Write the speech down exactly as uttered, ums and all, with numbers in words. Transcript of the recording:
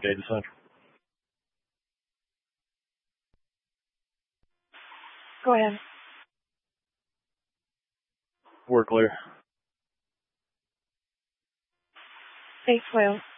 Data Central. Go ahead. We're clear. Eight twelve.